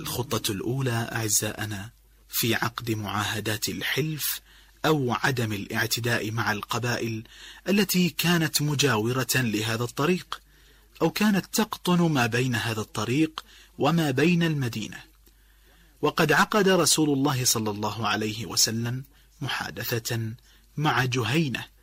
الخطة الأولى أعزائنا في عقد معاهدات الحلف أو عدم الاعتداء مع القبائل التي كانت مجاورة لهذا الطريق أو كانت تقطن ما بين هذا الطريق وما بين المدينة. وقد عقد رسول الله صلى الله عليه وسلم محادثة مع جهينة